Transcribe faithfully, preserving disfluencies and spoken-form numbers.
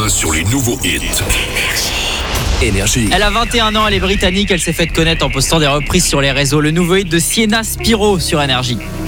main sur les nouveaux hits. Énergie. Elle a vingt et un ans, elle est britannique, elle s'est faite connaître en postant des reprises sur les réseaux. Le nouveau hit de Sienna Spiro sur Énergie.